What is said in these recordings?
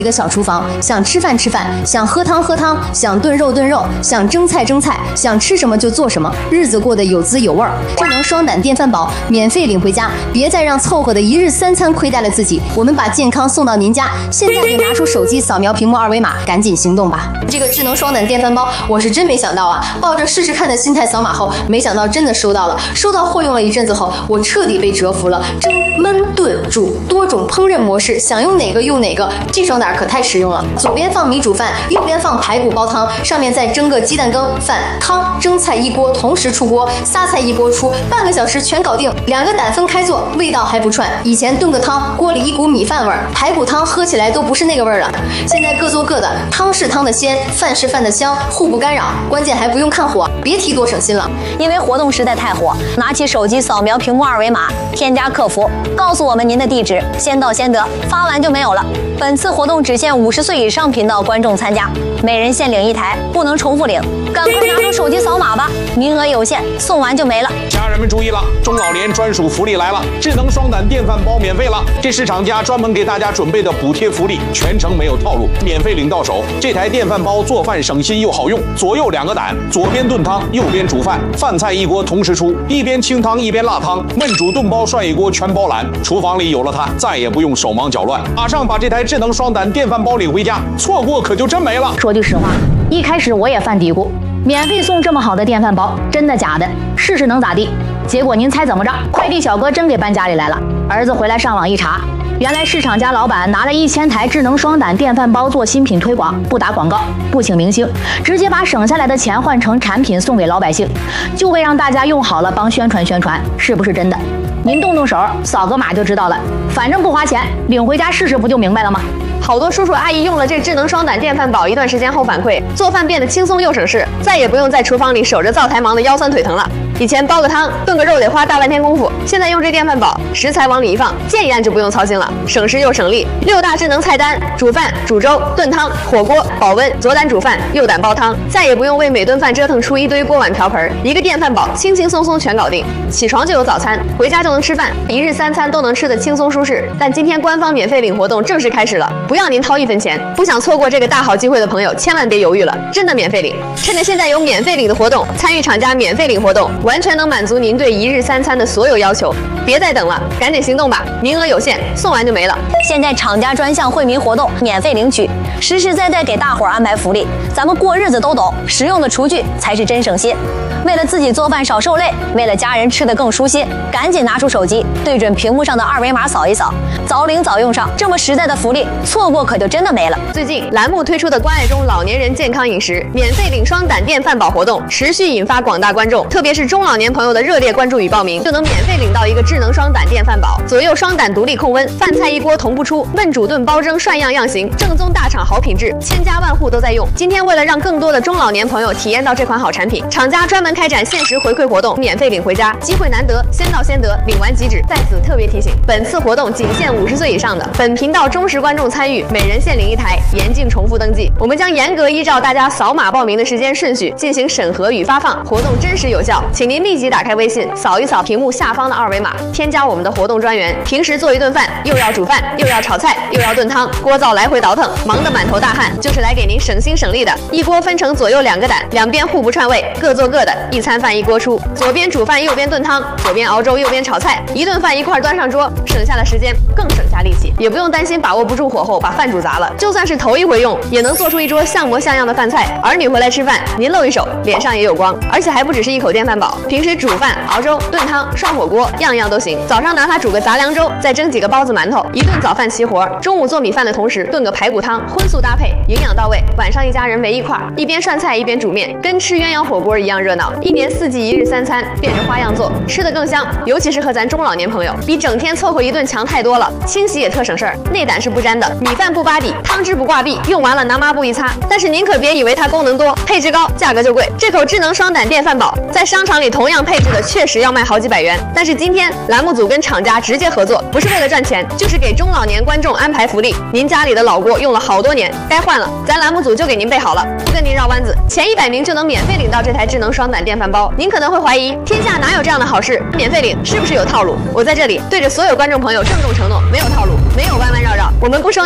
一个小厨房，想吃饭吃饭，想喝汤喝汤，想炖肉炖肉，想蒸菜蒸菜，想吃什么就做什么，日子过得有滋有味儿。智能双胆电饭煲免费领回家，别再让凑合的一日3餐亏待了自己。我们把健康送到您家，现在就拿出手机扫描屏幕2维码，赶紧行动吧！这个智能双胆电饭煲，我是真没想到啊！抱着试试看的心态扫码后，没想到真的收到了。收到货用了一阵子后，我彻底被折服了。蒸、焖、炖、煮多种烹饪模式，想用哪个用哪个，这双胆可太实用了。左边放米煮饭，右边放排骨煲汤，上面再蒸个鸡蛋羹、饭、汤、蒸菜一锅同时出锅，仨菜一锅出，半个小时全搞定。2个胆分开做，味道还不串。以前炖个汤，锅里一股米饭味儿，排骨汤喝起来都不是那个味儿了。现在各做各的，汤是汤的鲜，饭是饭的香，互不干扰，关键还不用看火，别提多省心了。 因为活动实在太火，拿起手机扫描屏幕2维码，添加客服，告诉我们您的地址，先到先得，发完就没有了。本次活动只限50岁以上频道观众参加，每人限领1台，不能重复领。赶快拿出手机扫码吧，名额有限，送完就没了。 家人们注意了，中老年专属福利来了，智能双胆电饭煲免费了，这是厂家专门给大家准备的补贴福利，全程没有套路，免费领到手。这台电饭煲做饭省心又好用，左右2个胆，左边炖汤，右边煮饭，饭菜一锅同时出，一边清汤一边辣汤，焖煮炖煲涮一锅全包揽。厨房里有了它，再也不用手忙脚乱。马上把这台智能双胆电饭煲领回家，错过可就真没了。 说句实话，一开始我也犯嘀咕，免费送这么好的电饭煲，真的假的？试试能咋地？结果您猜怎么着？快递小哥真给搬家里来了。儿子回来上网一查，原来是厂家老板拿了1000台智能双胆电饭煲做新品推广，不打广告，不请明星，直接把省下来的钱换成产品送给老百姓，就为让大家用好了帮宣传宣传，是不是真的？您动动手扫个码就知道了，反正不花钱，领回家试试不就明白了吗？ 好多叔叔阿姨用了这智能双胆电饭煲一段时间后反馈，做饭变得轻松又省事，再也不用在厨房里守着灶台忙得腰酸腿疼了。以前煲个汤、炖个肉得花大半天功夫，现在用这电饭煲，食材往里一放，键一按就不用操心了，省时又省力。6大智能菜单：煮饭、煮粥、炖汤、火锅、保温，左胆煮饭，右胆煲汤，再也不用为每顿饭折腾出一堆锅碗瓢盆，一个电饭煲轻轻松松全搞定。起床就有早餐，回家就能吃饭，一日3餐都能吃得轻松舒适。但今天官方免费领活动正式开始了，不要您掏1分钱。不想错过这个大好机会的朋友，千万别犹豫了，真的免费领！趁着现在有免费领的活动，参与厂家免费领活动，完全能满足您对一日3餐的所有要求。别再等了，赶紧行动吧！名额有限，送完就没了。 现在厂家专项惠民活动免费领取，实实在在给大伙儿安排福利。咱们过日子都懂，实用的厨具才是真省心。为了自己做饭少受累，为了家人吃得更舒心，赶紧拿出手机，对准屏幕上的2维码扫一扫，早领早用上。这么实在的福利，错过可就真的没了。 最近栏目推出的关爱中老年人健康饮食免费领双胆电饭煲活动，持续引发广大观众，特别是中老年朋友的热烈关注与报名，就能免费领到一个智能双胆电饭煲，左右双胆独立控温，饭菜一锅同步出，焖煮炖煲蒸涮样样行，正宗大厂好品质，千家万户都在用。今天为了让更多的中老年朋友体验到这款好产品，厂家专门开展限时回馈活动，免费领回家，机会难得，先到先得，领完即止。在此特别提醒，本次活动仅限50岁以上的本频道忠实观众参与，每人限领1台，严禁重复登记。我们将严格依照大家扫码报名的时间顺序进行审核与发放，活动真实有效，请您立即打开微信，扫一扫屏幕下方的2维码，添加我们的活动专员。平时做一顿饭，又要煮饭，又要炒菜，又要炖汤，锅灶来回倒腾，忙得满头大汗，就是来给您省心省力的。一锅分成左右2个胆，两边互不串味，各做各的，一餐饭一锅出，左边煮饭，右边炖汤，左边熬粥，右边炒菜，一顿饭一块端上桌，省下了时间，更省下力气，也不用担心把握不住火候把饭煮砸了。就算是头一回用，也能做出一桌像模像样的饭菜。儿女回来吃饭，您露一手，脸上也有光。而且还不只是一口电饭煲，平时煮饭、熬粥、炖汤、涮火锅，样样都行。早上拿它煮个杂粮粥，再蒸几个包子馒头，一顿早饭齐活。中午做米饭的同时，炖个排骨汤，荤素搭配，营养到位。晚上一家人围一块儿，一边涮菜一边煮面，跟吃鸳鸯火锅一样热闹。1年4季一日3餐，变着花样做，吃得更香。尤其适合咱中老年朋友，比整天凑合一顿强太多了。清洗也特省事儿，内胆是不沾的，米饭不扒底，汤汁不挂壁，用完了拿抹布一擦。但是您可别以为它功能多，配置高，价格就贵。这口智能双胆电饭煲在商场里同样配置的确实要卖好几百元，但是今天栏目组跟厂家直接合作，不是为了赚钱，就是给中老年观众安排福利。您家里的老锅用了好多年，该换了，咱栏目组就给您备好了，不跟您绕弯子，前100名就能免费领到这台智能双胆电饭煲。您可能会怀疑，天下哪有这样的好事？免费领是不是有套路？我在这里对着所有观众朋友郑重承诺，没有套路，没有弯弯绕绕，我们不收您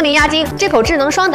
零押金。这口智能双胆